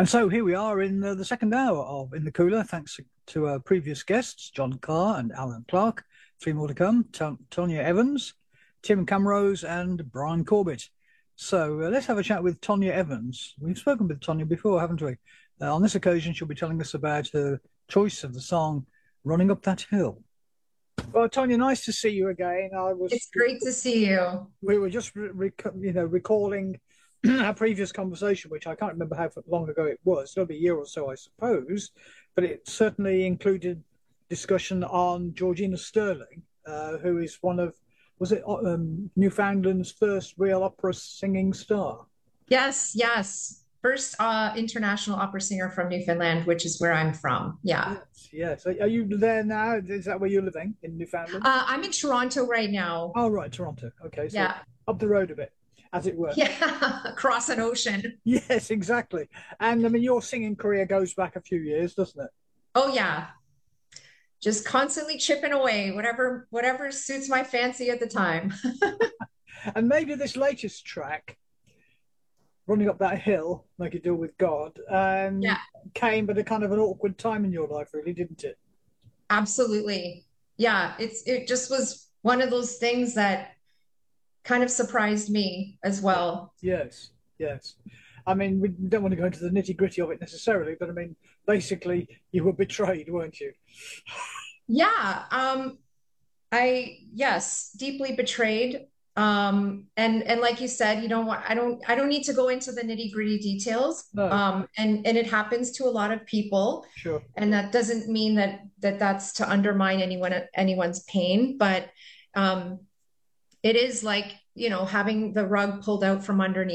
And so here we are in the second hour of In the Cooler, thanks to our previous guests, John Carr and Alan Clark. Three more to come, Tonya Evans, Tim Camrose, and Brian Corbett. So let's have a chat with Tonya Evans. We've spoken with Tonya before, haven't we? On this occasion, she'll be telling us about her choice of the song Running Up That Hill. Well, Tonya, nice to see you again. It's great to see you. We were just recalling our previous conversation, which I can't remember how long ago it was. It'll be a year or so, I suppose, but it certainly included discussion on Georgina Sterling, who is one of, was it Newfoundland's first real opera singing star? Yes, yes. First international opera singer from Newfoundland, which is where I'm from. Yeah. Yes, yes. Are you there now? Is that where you're living, in Newfoundland? I'm in Toronto right now. Oh, right, Toronto. Okay, so Yeah. up the road a bit, as it were. Yeah. Across an ocean. Yes, exactly. And I mean, your singing career goes back a few years, doesn't it? Oh yeah. Just constantly chipping away, whatever suits my fancy at the time. And maybe this latest track, Running Up That Hill, like you do with God, Yeah, came at a kind of an awkward time in your life, really, didn't it? absolutely. Yeah, it just was one of those things that kind of surprised me as Yeah. well. Yes, yes. I mean, we don't want to go into the nitty gritty of it necessarily, but I mean, basically, you were betrayed, weren't you? Yeah, yes, deeply betrayed. And like you said, you know what, I don't need to go into the nitty-gritty details. No, And it happens to a lot of people, sure. and that doesn't mean that's to undermine anyone's pain, but it is like, having the rug pulled out from underneath